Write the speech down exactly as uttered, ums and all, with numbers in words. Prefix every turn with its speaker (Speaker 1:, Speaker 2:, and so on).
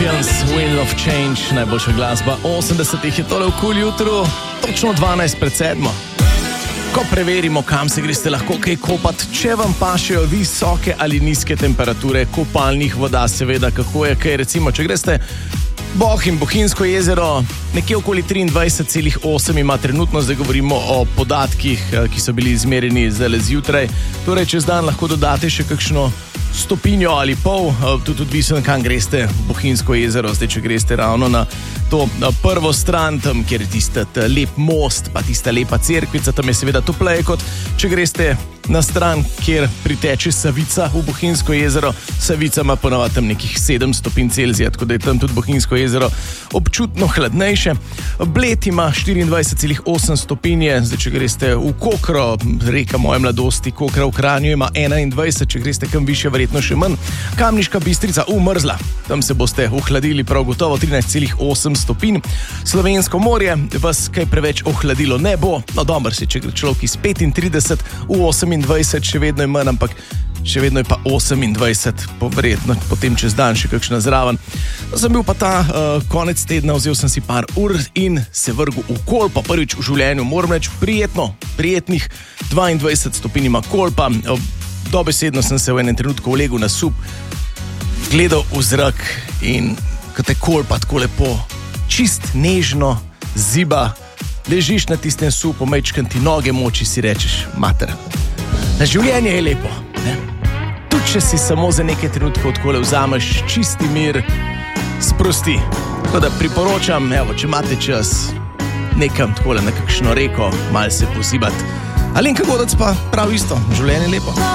Speaker 1: Scorpions, Wind of Change, najboljša glasba osemdesetih je tole v Kul jutru, točno dvanajst pred sedmo. Ko preverimo, kam se greste lahko kaj kopat, če vam pašejo visoke ali nizke temperature kopalnih voda, seveda kako je, kaj recimo, če greste Boh in Bohinjsko jezero, nekje okoli triindvajset celih osem ima trenutno, zdaj govorimo o podatkih, ki so bili izmerjeni zdaj zjutraj, torej čez dan lahko dodate še kakšno stopinjo ali pol, tudi odvisno, kam greste v Bohinjsko jezero, zdaj če greste ravno na to na prvo stran, tam, kjer je tista lep most, pa tista lepa cerkvica, tam je seveda topleje kot če greste na stran, kjer priteče Savica v Bohinjsko jezero. Savica ima ponovadi tam nekih sedem stopinj Celzija, tako da je tam tudi Bohinjsko jezero občutno hladnejše. Bled ima štiriindvajset celih osem stopinje, zdaj če greste v Kokro, reka moje mladosti, Kokra v Kranju ima enaindvajset, če greste kam više, verjetno še manj. Kamniška Bistrica umrzla, tam se boste ohladili prav gotovo trinajst celih osem stopinj. Slovensko morje vas kaj preveč ohladilo ne bo, no dobro si, če gre človek iz petintrideset v osemindvajset, še vedno je manj, ampak še vedno je pa osemindvajset, verjetno potem čez dan še kakšna zraven. Sem bil pa ta uh, konec tedna, vzel sem si par ur in se vrgel v Kolpo, prvič v življenju, moram reči, prijetno, prijetnih dvaindvajset stopinj ima Kolpa. Dobesedno sem se v enem trenutku ulegel na sup, gledal v zrak in ko te Kolpa tako lepo, čist nežno ziba, ležiš na tistem supu, majčkam ti noge moči, si rečeš, mater, na življenje je lepo, ne? Tudi če si samo za nekaj trenutkov takole vzameš čisti mir, sprosti. Tako da priporočam, evo, če imate čas, nekam takole na kakšno reko, malo se pozibati. Alenka Godec pa prav isto, življenje je lepo.